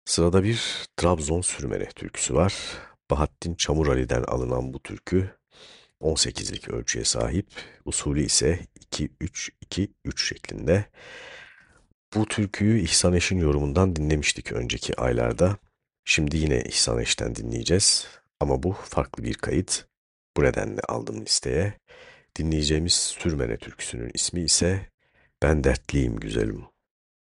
Sırada bir Trabzon Sürmene türküsü var. Bahattin Çamurali'den alınan bu türkü 18'lik ölçüye sahip. Usulü ise 2-3-2-3 şeklinde. Bu türküyü İhsan Eş'in yorumundan dinlemiştik önceki aylarda. Şimdi yine İhsan Eş'ten dinleyeceğiz. Ama bu farklı bir kayıt. Bu nedenle aldım listeye. Dinleyeceğimiz Sürmene türküsünün ismi ise Ben Dertliyim Güzelim.